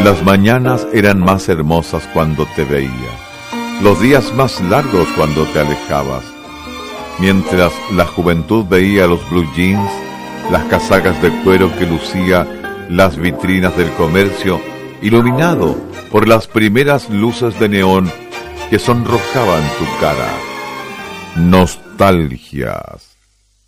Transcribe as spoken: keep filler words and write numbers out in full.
Las mañanas eran más hermosas cuando te veía, los días más largos cuando te alejabas, mientras la juventud veía los blue jeans, las casacas de cuero que lucía las vitrinas del comercio, iluminado por las primeras luces de neón que sonrojaban tu cara. Nostalgias.